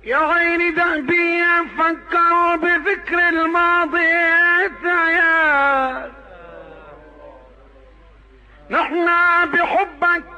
يا غير ذهبي فكروا بذكر الماضي يا نحن بحبك